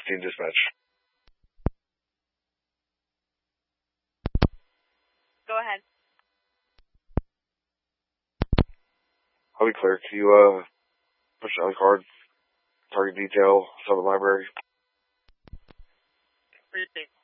15 dispatch. Go ahead. I'll be clear. Can you, push out the card? Target detail, Southern Library. Precinct